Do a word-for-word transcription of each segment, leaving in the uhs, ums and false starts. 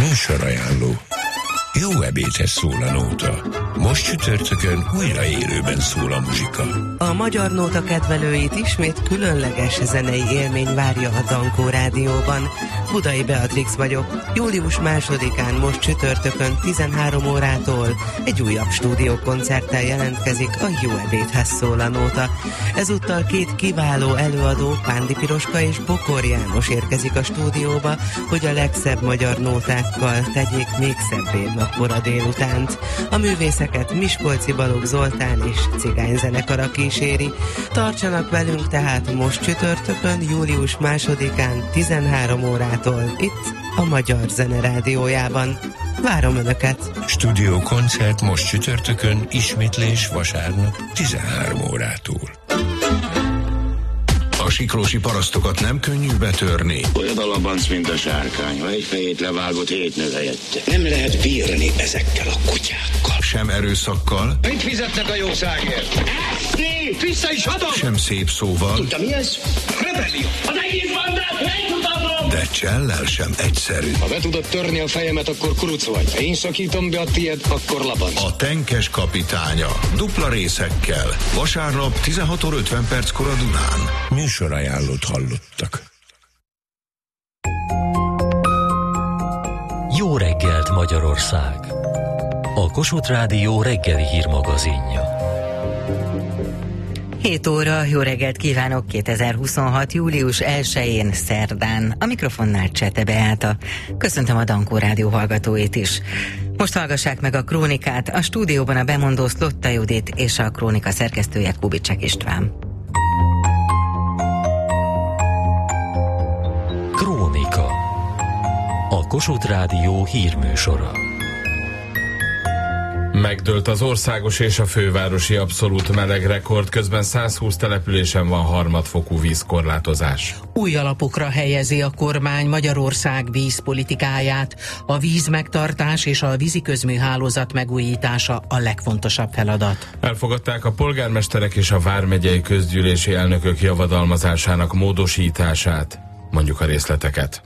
Műsorajánló. Jó ebédhez szól a nóta. Most csütörtökön újra élőben szól a muzsika. A Magyar Nóta kedvelőit ismét különleges zenei élmény várja a Dankó Rádióban. Budai Beatrix vagyok. Július másodikán most csütörtökön tizenhárom órától egy újabb stúdiókoncerttel jelentkezik a Jó ebédhez szól a nóta. Ezúttal két kiváló előadó, Pándi Piroska és Bokor János érkezik a stúdióba, hogy a legszebb magyar nótákkal tegyék még szebbé napkora délutánt. A művészeket Miskolci Balogh Zoltán és cigányzenekara kíséri. Tartsanak velünk tehát most csütörtökön, július másodikán tizenhárom órától itt a Magyar Zene Rádiójában. Várom Önöket! Stúdió koncert most csütörtökön, ismétlés vasárnap tizenhárom órától. A siklósi parasztokat nem könnyű betörni. Olyan a labanc, mint a sárkány, ha egy fejét levágott, hét nő helyette. Nem lehet bírni ezekkel a kutyákkal. Sem erőszakkal. Mit fizetnek a jószágért? Eszti! Vissza is adom! Sem szép szóval. Tudta mi ez? Rebellió! Az egész bandát megtudhatom! De csellel sem egyszerű. Ha be tudod törni a fejemet, akkor kuruc vagy. Ha én szakítom be a tiéd, akkor labanc. A tenkes kapitánya. Dupla részekkel. Vasárnap tizenhat óra ötven perckor a Dunán. Műsorajánlót hallottak. Jó reggelt Magyarország! A Kossuth Rádió reggeli hírmagazinja. hét óra, jó reggelt kívánok, kétezer-huszonhat. július elsején, szerdán. A mikrofonnál Csete Beáta. Köszöntöm a Dankó Rádió hallgatóit is. Most hallgassák meg a krónikát, a stúdióban a bemondó Szlotta Judit és a krónika szerkesztője Kubicsek István. Krónika. A Kossuth Rádió hírműsora. Megdőlt az országos és a fővárosi abszolút melegrekord, közben százhúsz településen van harmadfokú vízkorlátozás. Új alapokra helyezi a kormány Magyarország vízpolitikáját. A vízmegtartás és a víziközműhálózat megújítása a legfontosabb feladat. Elfogadták a polgármesterek és a vármegyei közgyűlési elnökök javadalmazásának módosítását. Mondjuk a részleteket.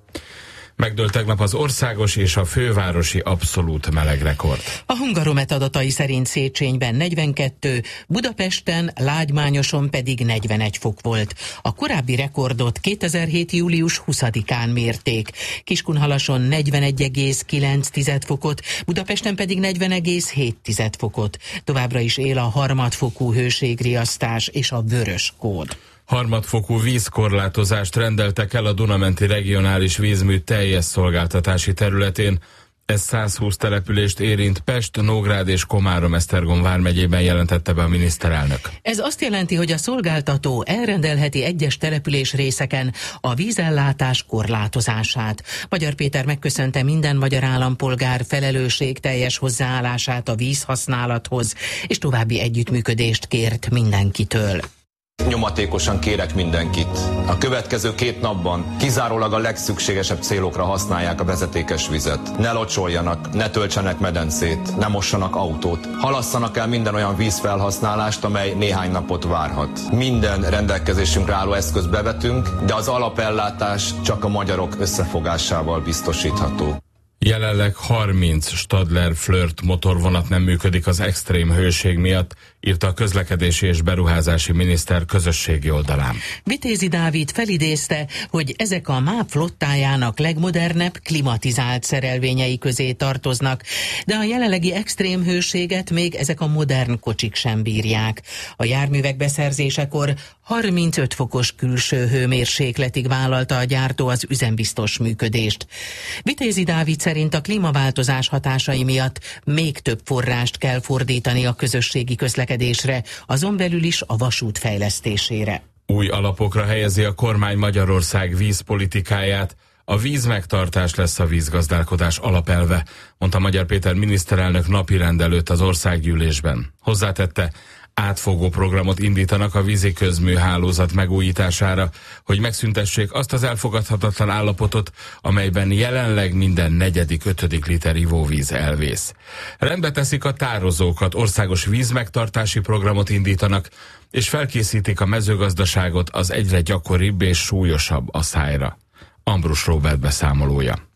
Megdőlt tegnap az országos és a fővárosi abszolút melegrekord. A Hungaromet adatai szerint Széchenyben negyvenkettő, Budapesten, Lágymányoson pedig negyvenegy fok volt. A korábbi rekordot kétezer-hét. július huszadikán mérték. Kiskunhalason negyvenegy egész kilenc fokot, Budapesten pedig negyven egész hét fokot. Továbbra is él a harmadfokú hőségriasztás és a vörös kód. Harmadfokú vízkorlátozást rendeltek el a Duna-menti regionális vízmű teljes szolgáltatási területén. Ez százhúsz települést érint, Pest, Nógrád és Komárom-Esztergom vármegyében jelentette be a miniszterelnök. Ez azt jelenti, hogy a szolgáltató elrendelheti egyes település részeken a vízellátás korlátozását. Magyar Péter megköszönte minden magyar állampolgár felelősségteljes hozzáállását a vízhasználathoz, és további együttműködést kért mindenkitől. Nyomatékosan kérek mindenkit. A következő két napban kizárólag a legszükségesebb célokra használják a vezetékes vizet. Ne locsoljanak, ne töltsenek medencét, ne mossanak autót. Halasszanak el minden olyan vízfelhasználást, amely néhány napot várhat. Minden rendelkezésünkre álló eszközt bevetünk, de az alapellátás csak a magyarok összefogásával biztosítható. Jelenleg harminc Stadler Flirt motorvonat nem működik az extrém hőség miatt, írta a közlekedési és beruházási miniszter közösségi oldalán. Vitézi Dávid felidézte, hogy ezek a MÁV flottájának legmodernebb klimatizált szerelvényei közé tartoznak, de a jelenlegi extrém hőséget még ezek a modern kocsik sem bírják. A járművek beszerzésekor harmincöt fokos külső hőmérsékletig vállalta a gyártó az üzembiztos működést. Vitézi Dávid szerint a klímaváltozás hatásai miatt még több forrást kell fordítani a közösségi közlekedésre, azon belül is a vasút fejlesztésére. Új alapokra helyezi a kormány Magyarország vízpolitikáját. A vízmegtartás lesz a vízgazdálkodás alapelve, mondta Magyar Péter miniszterelnök napirend előtt az országgyűlésben. Hozzátette, átfogó programot indítanak a vízi közműhálózat megújítására, hogy megszüntessék azt az elfogadhatatlan állapotot, amelyben jelenleg minden negyedik, ötödik liter ivóvíz elvész. Rendbe teszik a tározókat, országos vízmegtartási programot indítanak, és felkészítik a mezőgazdaságot az egyre gyakoribb és súlyosabb asszályra. Ambrus Róbert beszámolója.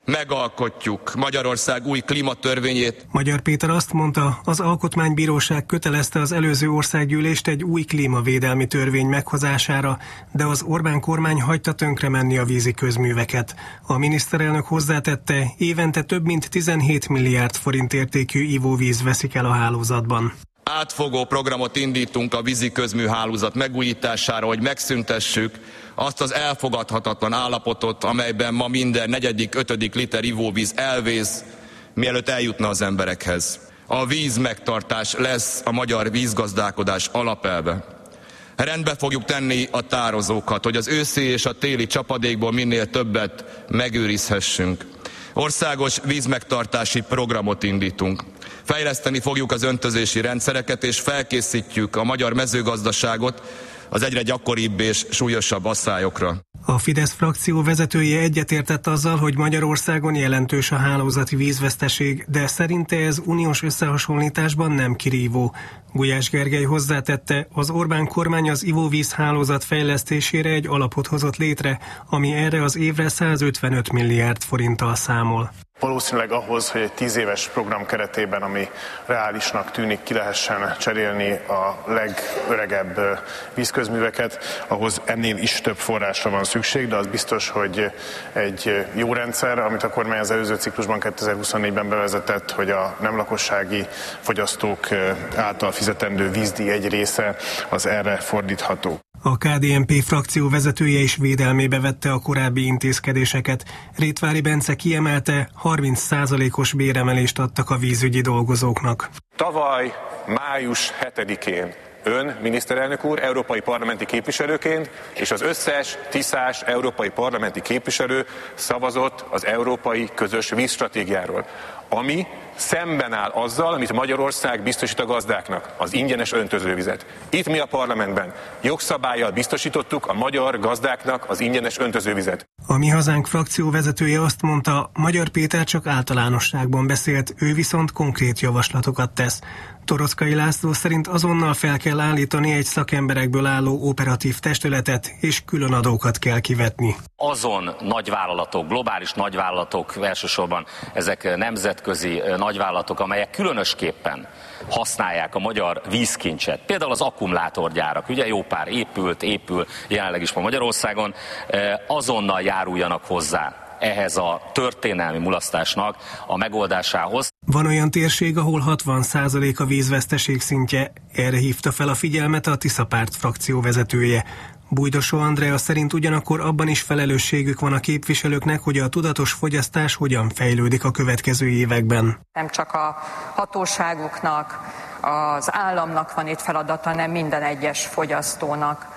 Megalkotjuk Magyarország új klímatörvényét. Magyar Péter azt mondta, az Alkotmánybíróság kötelezte az előző országgyűlést egy új klímavédelmi törvény meghozására, de az Orbán kormány hagyta tönkre menni a vízi közműveket. A miniszterelnök hozzátette, évente több mint tizenhét milliárd forint értékű ivóvíz veszik el a hálózatban. Átfogó programot indítunk a vízi közműhálózat megújítására, hogy megszüntessük azt az elfogadhatatlan állapotot, amelyben ma minden negyedik, ötödik liter ivóvíz elvész, mielőtt eljutna az emberekhez. A víz megtartás lesz a magyar vízgazdálkodás alapelve. Rendbe fogjuk tenni a tározókat, hogy az őszi és a téli csapadékból minél többet megőrizhessünk. Országos vízmegtartási programot indítunk. Fejleszteni fogjuk az öntözési rendszereket, és felkészítjük a magyar mezőgazdaságot az egyre gyakoribb és súlyosabb asszályokra. A Fidesz frakció vezetője egyetértett azzal, hogy Magyarországon jelentős a hálózati vízveszteség, de szerinte ez uniós összehasonlításban nem kirívó. Gulyás Gergely hozzátette, az Orbán kormány az ivóvíz hálózat fejlesztésére egy alapot hozott létre, ami erre az évre százötvenöt milliárd forinttal számol. Valószínűleg ahhoz, hogy egy tíz éves program keretében, ami reálisnak tűnik, ki lehessen cserélni a legöregebb vízközműveket, ahhoz ennél is több forrásra van szükség, de az biztos, hogy egy jó rendszer, amit a kormány az előző ciklusban kétezer-huszonnégyben bevezetett, hogy a nem lakossági fogyasztók által fizetendő vízdíj egy része az erre fordítható. A ká dé en pé frakció vezetője is védelmébe vette a korábbi intézkedéseket. Rétvári Bence kiemelte, harminc százalékos béremelést adtak a vízügyi dolgozóknak. Tavaly május hetedikén ön, miniszterelnök úr, európai parlamenti képviselőként, és az összes tiszás európai parlamenti képviselő szavazott az európai közös vízstratégiáról, ami szemben áll azzal, amit Magyarország biztosít a gazdáknak, az ingyenes öntözővizet. Itt mi a parlamentben jogszabállyal biztosítottuk a magyar gazdáknak az ingyenes öntözővizet. A Mi Hazánk frakció vezetője azt mondta, Magyar Péter csak általánosságban beszélt, ő viszont konkrét javaslatokat tesz. Toroczkai László szerint azonnal fel kell állítani egy szakemberekből álló operatív testületet, és külön adókat kell kivetni. Azon nagyvállalatok, globális nagyvállalatok, elsősorban ezek nemzetközi nagyvállalatok, amelyek különösképpen használják a magyar vízkincset, például az akkumulátorgyárak, ugye jó pár épült, épül jelenleg is ma Magyarországon, azonnal járuljanak hozzá ehhez a történelmi mulasztásnak a megoldásához. Van olyan térség, ahol hatvan százalék a vízveszteség szintje, erre hívta fel a figyelmet a Tiszapárt frakció vezetője. Bújdosó Andrea szerint ugyanakkor abban is felelősségük van a képviselőknek, hogy a tudatos fogyasztás hogyan fejlődik a következő években. Nem csak a hatóságoknak, az államnak van itt feladata, hanem minden egyes fogyasztónak,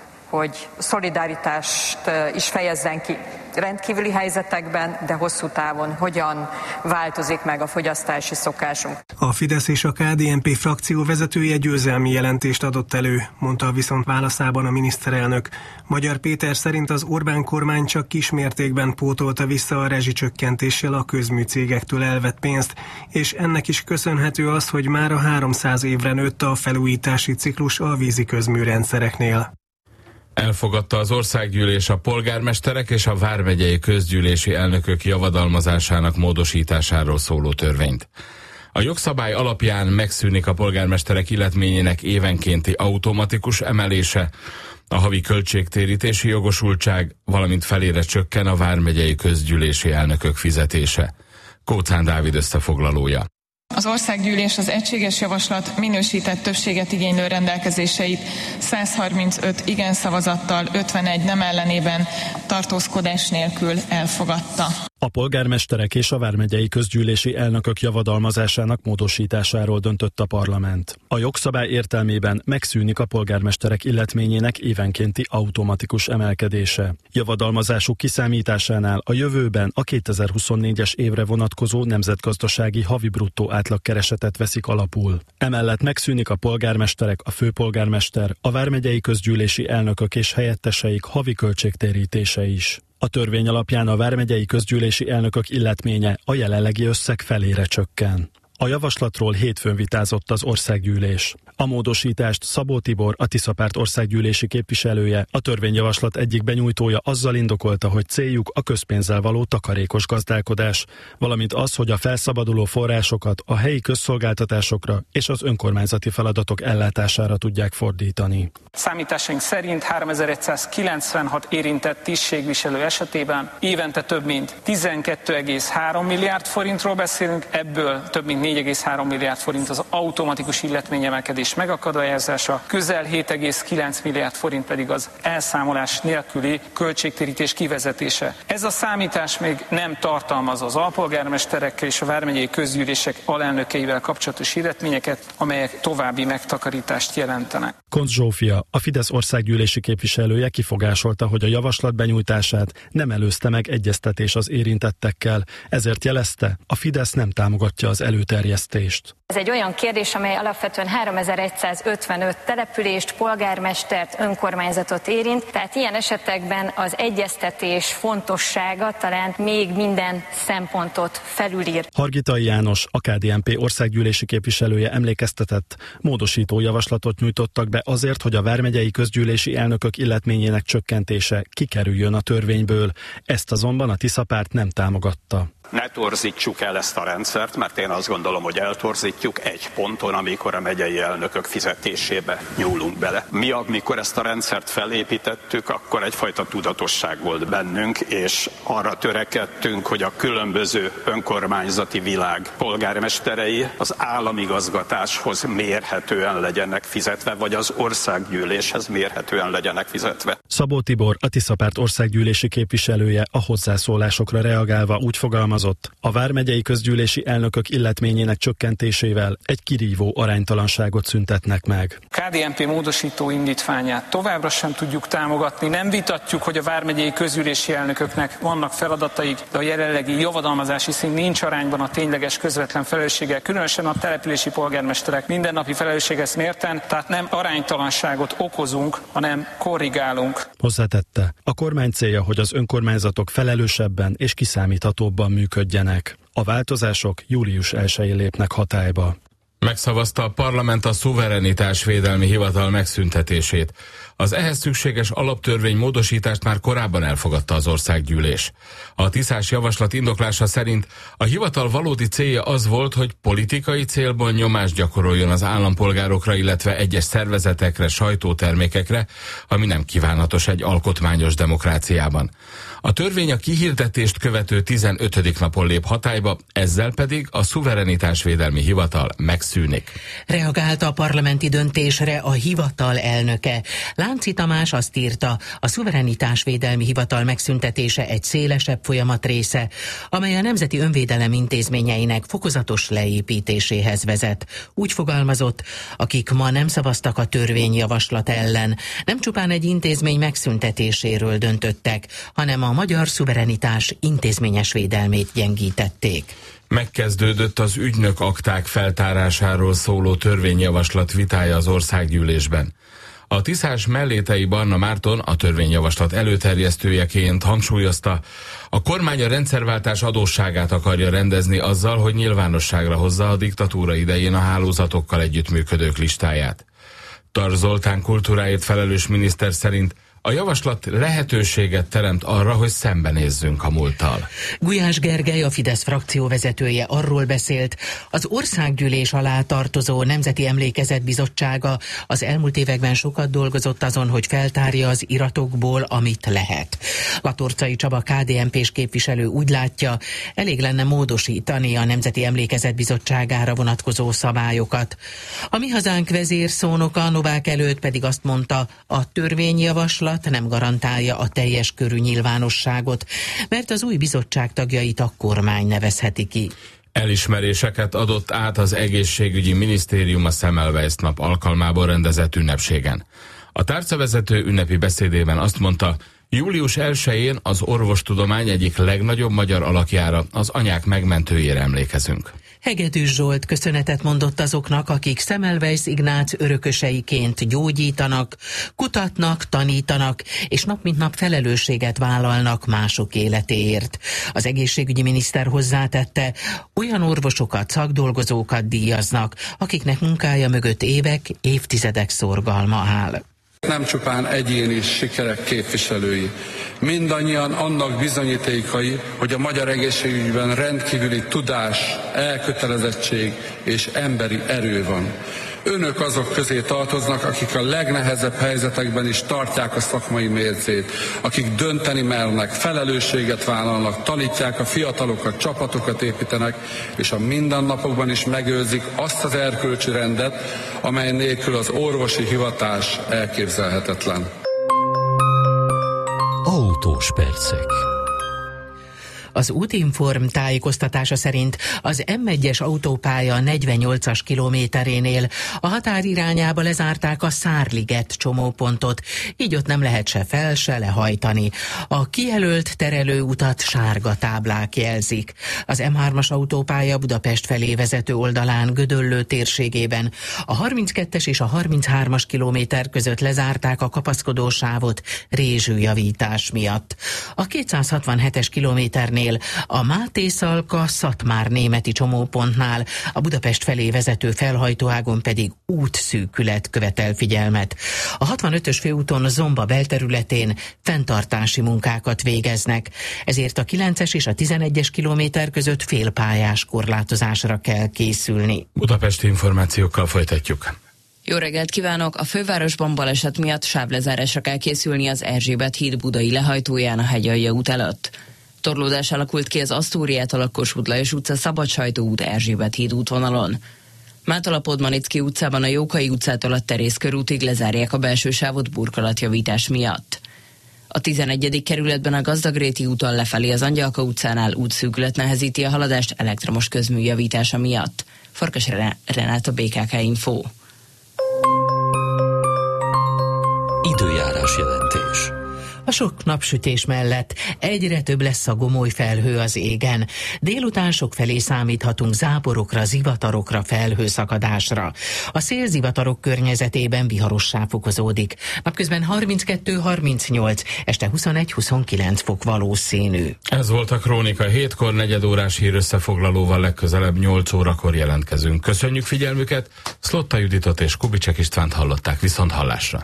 hogy szolidaritást is fejezzen ki rendkívüli helyzetekben, de hosszú távon hogyan változik meg a fogyasztási szokásunk. A Fidesz és a ká dé en pé frakció vezetője győzelmi jelentést adott elő, mondta viszont válaszában a miniszterelnök. Magyar Péter szerint az Orbán kormány csak kismértékben pótolta vissza a rezsicsökkentéssel a közműcégektől elvett pénzt, és ennek is köszönhető az, hogy már a háromszáz évre nőtt a felújítási ciklus a vízi közműrendszereknél. Elfogadta az országgyűlés a polgármesterek és a vármegyei közgyűlési elnökök javadalmazásának módosításáról szóló törvényt. A jogszabály alapján megszűnik a polgármesterek illetményének évenkénti automatikus emelése, a havi költségtérítési jogosultság, valamint felére csökken a vármegyei közgyűlési elnökök fizetése. Kóczán Dávid összefoglalója. Az országgyűlés az egységes javaslat minősített többséget igénylő rendelkezéseit száz harmincöt igen szavazattal, ötvenegy nem ellenében tartózkodás nélkül elfogadta. A polgármesterek és a vármegyei közgyűlési elnökök javadalmazásának módosításáról döntött a parlament. A jogszabály értelmében megszűnik a polgármesterek illetményének évenkénti automatikus emelkedése. Javadalmazásuk kiszámításánál a jövőben a kétezer-huszonnégyes évre vonatkozó nemzetgazdasági havi bruttó átlagkeresetet veszik alapul. Emellett megszűnik a polgármesterek, a főpolgármester, a vármegyei közgyűlési elnökök és helyetteseik havi költségtérítése is. A törvény alapján a vármegyei közgyűlési elnökök illetménye a jelenlegi összeg felére csökken. A javaslatról hétfőn vitázott az országgyűlés. A módosítást Szabó Tibor, a Tiszapárt országgyűlési képviselője, a törvényjavaslat egyik benyújtója azzal indokolta, hogy céljuk a közpénzzel való takarékos gazdálkodás, valamint az, hogy a felszabaduló forrásokat a helyi közszolgáltatásokra és az önkormányzati feladatok ellátására tudják fordítani. Számításaink szerint háromezer-egyszázkilencvenhat érintett tisztségviselő esetében évente több mint tizenkét egész három milliárd forintról beszélünk, ebből több mint négy egész három milliárd forint az automatikus illetvényemelkedés megakadályozása, közel hét egész kilenc milliárd forint pedig az elszámolás nélküli költségtérítés kivezetése. Ez a számítás még nem tartalmaz az alpolgármesterekkel és a vármegyei közgyűlések alelnökeivel kapcsolatos illetményeket, amelyek további megtakarítást jelentenek. Koncz Zsófia, a Fidesz országgyűlési képviselője kifogásolta, hogy a javaslat benyújtását nem előzte meg egyeztetés az érintettekkel, ezért jelezte, a Fidesz nem támogatja az előterjesztést. Ez egy olyan kérdés, amely alapvetően háromezer-egyszázötvenöt települést, polgármestert, önkormányzatot érint, tehát ilyen esetekben az egyeztetés fontossága talán még minden szempontot felülír. Hargitai János, a ká dé en pé országgyűlési képviselője emlékeztetett, módosító javaslatot nyújtottak be azért, hogy a vármegyei közgyűlési elnökök illetményének csökkentése kikerüljön a törvényből, ezt azonban a Tiszapárt nem támogatta. Ne torzítsuk el ezt a rendszert, mert én azt gondolom, hogy eltorzítjuk egy ponton, amikor a megyei elnökök fizetésébe nyúlunk bele. Mi, amikor ezt a rendszert felépítettük, akkor egyfajta tudatosság volt bennünk, és arra törekedtünk, hogy a különböző önkormányzati világ polgármesterei az államigazgatáshoz mérhetően legyenek fizetve, vagy az országgyűléshez mérhetően legyenek fizetve. Szabó Tibor, a Tiszapárt országgyűlési képviselője a hozzászólásokra reagálva úgy fogalmazott, a vármegyei közgyűlési elnökök illetményének csökkentésével egy kirívó aránytalanságot szüntetnek meg. ká dé en pé módosító indítványát továbbra sem tudjuk támogatni, nem vitatjuk, hogy a vármegyei közgyűlési elnököknek vannak feladataik, de a jelenlegi javadalmazási szint nincs arányban a tényleges közvetlen felelősséggel, különösen a települési polgármesterek mindennapi felelősséges mérten, tehát nem aránytalanságot okozunk, hanem korrigálunk. Hozzátette, a kormány célja, hogy az önkormányzatok felelősebben és kiszámíthatóbban működjenek. A változások július elsején lépnek hatályba. Megszavazta a parlament a szuverenitásvédelmi hivatal megszüntetését. Az ehhez szükséges alaptörvény módosítást már korábban elfogadta az országgyűlés. A tiszás javaslat indoklása szerint a hivatal valódi célja az volt, hogy politikai célból nyomást gyakoroljon az állampolgárokra, illetve egyes szervezetekre, sajtótermékekre, ami nem kívánatos egy alkotmányos demokráciában. A törvény a kihirdetést követő tizenötödik napon lép hatályba, ezzel pedig a szuverenitásvédelmi hivatal megszűnik. Reagálta a parlamenti döntésre a hivatal elnöke. Lánci Tamás azt írta, a szuverenitásvédelmi hivatal megszüntetése egy szélesebb folyamat része, amely a Nemzeti Önvédelem intézményeinek fokozatos leépítéséhez vezet. Úgy fogalmazott, akik ma nem szavaztak a törvényjavaslat ellen, nem csupán egy intézmény megszüntetéséről döntöttek, hanem a magyar szuverenitás intézményes védelmét gyengítették. Megkezdődött az ügynök akták feltárásáról szóló törvényjavaslat vitája az országgyűlésben. A tiszás Mellétei Barna Márton, a törvényjavaslat előterjesztőjeként hangsúlyozta, a kormány a rendszerváltás adósságát akarja rendezni azzal, hogy nyilvánosságra hozza a diktatúra idején a hálózatokkal együttműködők listáját. Tar Zoltán kultúráért felelős miniszter szerint a javaslat lehetőséget teremt arra, hogy szembenézzünk a múlttal. Gulyás Gergely, a Fidesz frakcióvezetője arról beszélt, az országgyűlés alá tartozó Nemzeti Emlékezet Bizottsága az elmúlt években sokat dolgozott azon, hogy feltárja az iratokból, amit lehet. Latorcai Csaba ká dé en pés képviselő úgy látja, elég lenne módosítani a Nemzeti Emlékezet Bizottságára vonatkozó szabályokat. A Mi Hazánk vezérszónoka Novák előtt pedig azt mondta, a törvényjavaslat nem garantálja a teljes körű nyilvánosságot, mert az új bizottság tagjait a kormány nevezheti ki. Elismeréseket adott át az egészségügyi minisztérium a Semmelweis nap alkalmából rendezett ünnepségen. A tárcavezető ünnepi beszédében azt mondta, Július elsején az orvostudomány egyik legnagyobb magyar alakjára, az anyák megmentőjére emlékezünk. Hegedűs Zsolt köszönetet mondott azoknak, akik Semmelweis Ignác örököseiként gyógyítanak, kutatnak, tanítanak, és nap mint nap felelősséget vállalnak mások életéért. Az egészségügyi miniszter hozzátette, olyan orvosokat, szakdolgozókat díjaznak, akiknek munkája mögött évek, évtizedek szorgalma áll. Nem csupán egyéni sikerek képviselői, mindannyian annak bizonyítékai, hogy a magyar egészségügyben rendkívüli tudás, elkötelezettség és emberi erő van. Önök azok közé tartoznak, akik a legnehezebb helyzetekben is tartják a szakmai mércét, akik dönteni mernek, felelősséget vállalnak, tanítják a fiatalokat, csapatokat építenek, és a mindennapokban is megőrzik azt az erkölcsi rendet, amely nélkül az orvosi hivatás elképzelhetetlen. Autós percek. Az Útinform tájékoztatása szerint az M egyes autópálya negyvennyolcas kilométerénél a határ irányába lezárták a Szárliget csomópontot, így ott nem lehet se fel, se lehajtani. A kijelölt terelőutat sárga táblák jelzik. Az M hármas autópálya Budapest felé vezető oldalán Gödöllő térségében a harminckettes és a harminchármas kilométer között lezárták a kapaszkodósávot rézsűjavítás miatt. A kétszázhatvanhetes kilométernél a Máté-Szalka-Szatmár németi csomópontnál, a Budapest felé vezető felhajtóágon pedig útszűkület követel figyelmet. A hatvanötös főúton Zomba belterületén fenntartási munkákat végeznek, ezért a kilences és a tizenegyes kilométer között félpályás korlátozásra kell készülni. Budapesti információkkal folytatjuk. Jó reggelt kívánok! A fővárosban baleset miatt sávlezárásra kell készülni az Erzsébet híd budai lehajtóján a Hegyalja út előtt. Torlódás alakult ki az Asztóriától a Kossuth Lajos utca Szabadsajtó út Erzsébet híd útvonalon. Mától a Podmanicki utcában a Jókai utcától a Terész körútig lezárják a belső sávot burkolatjavítás miatt. A tizenegyedik kerületben a Gazdagréti úton lefelé az Angyalka utcánál útszűkület nehezíti a haladást elektromos közmű javítása miatt. Farkas Renáta, bé ká ká Info. Időjárás jelentés. A sok napsütés mellett egyre több lesz a gomoly felhő az égen. Délután sokfelé számíthatunk záporokra, zivatarokra, felhőszakadásra. A szélzivatarok környezetében viharossá fokozódik. Napközben harminckettő harmincnyolc, este huszonegy-huszonkilenc fok valószínű. Ez volt a Krónika. Hétkor negyedórás hír összefoglalóval legközelebb nyolc órakor jelentkezünk. Köszönjük figyelmüket, Szlotta Juditot és Kubicek Istvánt hallották, viszont hallásra.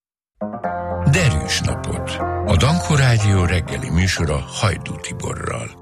Derűs napot! A Dankó Rádió reggeli műsora Hajdú Tiborral.